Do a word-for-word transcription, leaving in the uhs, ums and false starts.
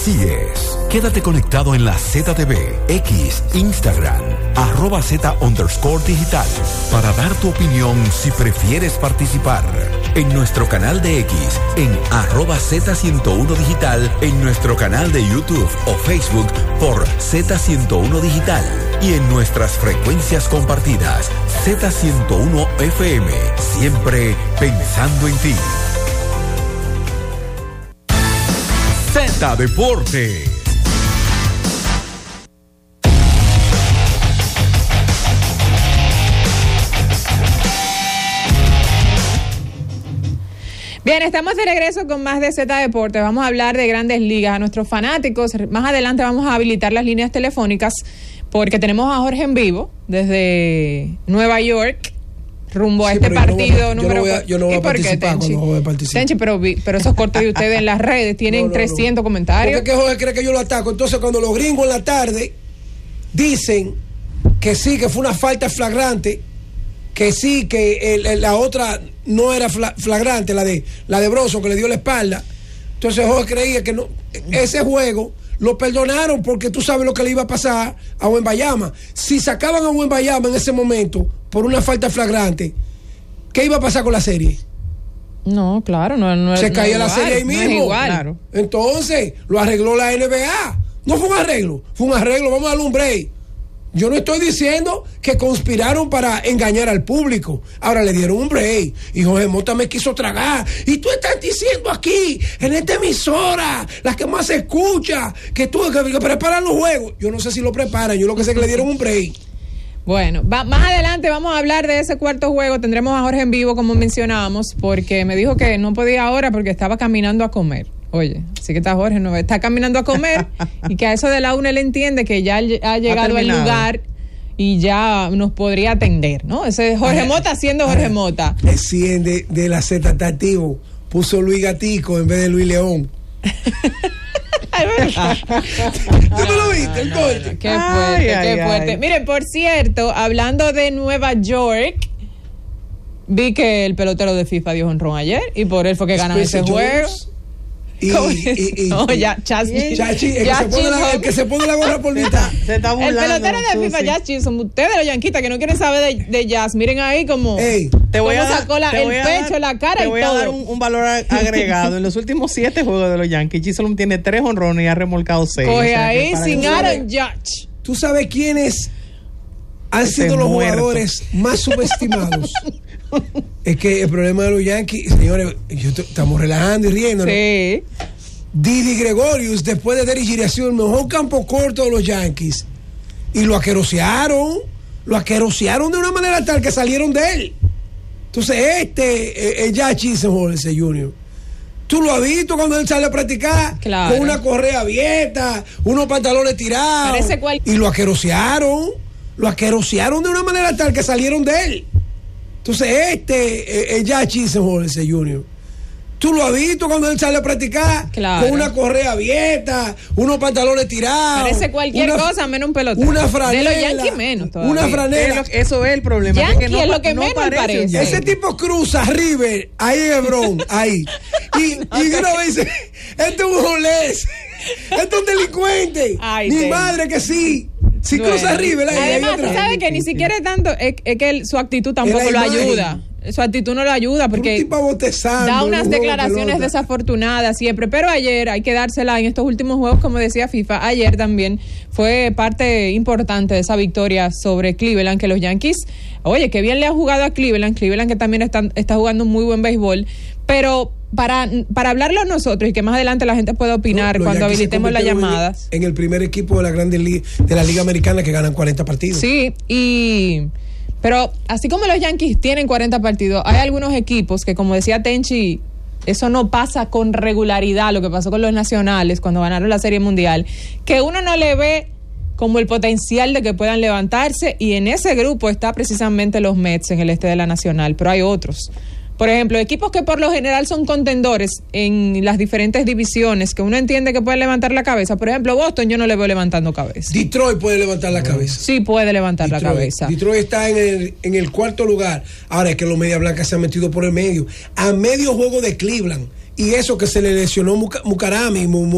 Así es. Quédate conectado en la Z T V, X, Instagram, arroba Z underscore digital, para dar tu opinión si prefieres participar. En nuestro canal de X, en arroba Z ciento uno digital, en nuestro canal de YouTube o Facebook por Z ciento uno digital y en nuestras frecuencias compartidas Z ciento uno F M, siempre pensando en ti. Z Deportes. Bien, estamos de regreso con más de Z Deportes. Vamos a hablar de Grandes Ligas. A nuestros fanáticos, más adelante vamos a habilitar las líneas telefónicas porque tenemos a Jorge en vivo desde Nueva York rumbo sí, a este partido no, número cuatro. Yo no voy a, yo no voy a participar cuando voy a participar. Tenchi, pero, pero esos cortes de ustedes en las redes tienen no, no, trescientos no. comentarios. Porque es que Jorge cree que yo lo ataco. Entonces cuando los gringos en la tarde dicen que sí, que fue una falta flagrante, que sí, que el, el, la otra no era flagrante, la de la de Bronson, que le dio la espalda. Entonces Jorge creía que no, ese juego lo perdonaron porque tú sabes lo que le iba a pasar a Wembayama. Si sacaban a Wembayama en ese momento por una falta flagrante, ¿qué iba a pasar con la serie? No, claro, no, no se no caía igual, la serie ahí mismo. No es igual. Claro. Entonces lo arregló la N B A. No fue un arreglo, fue un arreglo. Vamos a darle un break. Yo no estoy diciendo que conspiraron para engañar al público. Ahora le dieron un break. Y Jorge Mota me quiso tragar. Y tú estás diciendo aquí, en esta emisora, las que más se escucha, que tú que, que preparan los juegos. Yo no sé si lo preparan. Yo lo que sé es que le dieron un break. Bueno, va, más adelante vamos a hablar de ese cuarto juego. Tendremos a Jorge en vivo, como mencionábamos, porque me dijo que no podía ahora porque estaba caminando a comer. Oye, sí que está Jorge, no está caminando a comer y que a eso de la una él entiende que ya ha llegado al lugar y ya nos podría atender, ¿no? Ese es Jorge Mota siendo Jorge Mota. El cien de, de la Z está activo. Puso Luis Gatico en vez de Luis León. ¿Tú no lo viste, el corte? Qué fuerte, ay, qué ay, fuerte. Ay. Miren, por cierto, hablando de Nueva York, vi que el pelotero de FIFA dio honrón ayer y por él fue que ganaron ese Jones. Juego. Y, y, y, no, ya, Chachi, Chachi, el, ya que se pone la, el que se pone la gorra por mitad. Se está burlando, el pelotero de FIFA, ya, Chisholm, ustedes los yanquitas que no quieren saber de, de jazz, miren ahí como Ey, te voy a dar, sacó la, te el voy pecho, dar, la cara te y voy todo. a dar un, un valor agregado. En los últimos siete juegos de los Yankees, Chisholm tiene tres honrones y ha remolcado seis. Coge o sea, ahí sin Aaron Judge. ¿Tú sabes quiénes han este sido los muerto. jugadores más subestimados? Es que el problema de los Yankees, señores, yo t- estamos relajando y riendo, ¿no? Sí. Didi Gregorius, después de Derek Jeter, ha sido el mejor campo corto de los Yankees. Y lo aquerosearon, lo aquerosearon de una manera tal que salieron de él. Entonces, este, es ya Chisholm, ese Junior. Tú lo has visto cuando él sale a practicar, claro, con una correa abierta, unos pantalones tirados. Cual... Y lo aquerosearon, lo aquerosearon de una manera tal que salieron de él. Entonces, este, es ya Chisholm, ese Junior. Tú lo has visto cuando él sale a practicar, claro, con una correa abierta, unos pantalones tirados. Parece cualquier una, cosa menos un pelotero. Una franela. De los Yankees menos todavía. Una franela. Es lo, eso es el problema. Yankee que no, es lo que no menos parece. parece. Ese tipo cruza River, ahí en Hebrón, ahí. Y, y uno dice, este es un jolés, este es un delincuente. Ay, mi madre que sí. Si bueno. cruza River, ahí. Además, tú sabes que ni siquiera es tanto, es, es que él, su actitud tampoco lo ayuda. Su actitud no lo ayuda porque da unas declaraciones desafortunadas siempre, pero ayer hay que dársela en estos últimos juegos, como decía FIFA, ayer también fue parte importante de esa victoria sobre Cleveland, que los Yankees, oye, que bien le han jugado a Cleveland, Cleveland que también está, está jugando un muy buen béisbol, pero para, para hablarlo nosotros y que más adelante la gente pueda opinar no, cuando habilitemos las llamadas. En el primer equipo de la Grande Liga, de la Liga Americana, que ganan cuarenta partidos. Sí, y... pero así como los Yankees tienen cuarenta partidos, hay algunos equipos que, como decía Tenchi, eso no pasa con regularidad, lo que pasó con los nacionales cuando ganaron la Serie Mundial, que uno no le ve como el potencial de que puedan levantarse, y en ese grupo está precisamente los Mets en el este de la Nacional, pero hay otros. Por ejemplo, equipos que por lo general son contendores en las diferentes divisiones, que uno entiende que pueden levantar la cabeza. Por ejemplo, Boston yo no le veo levantando cabeza. Detroit puede levantar la cabeza. Sí, puede levantar Detroit, la cabeza. Detroit está en el, en el cuarto lugar. Ahora es que los Media Blancas se han metido por el medio. A medio juego de Cleveland. Y eso que se le lesionó Mukarami.